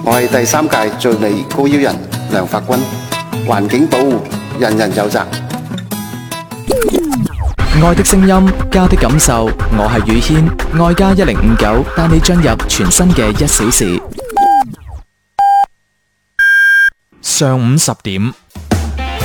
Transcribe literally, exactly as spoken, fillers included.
我係第三屆最美高腰人梁發軍，環境保護人人有責。 愛的聲音，家的感受，我係宇軒，愛家一零五九帶你進入全新嘅一小時。上午十點，